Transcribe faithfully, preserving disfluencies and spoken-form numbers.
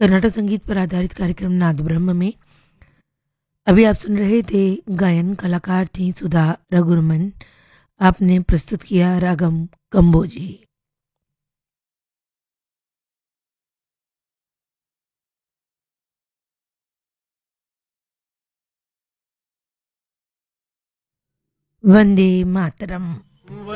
कर्नाटक संगीत पर आधारित कार्यक्रम नाद ब्रह्म में अभी आप सुन रहे थे गायन, कलाकार थी सुधा रघुरमन। आपने प्रस्तुत किया रागम कंबोजी। वंदे मातरम।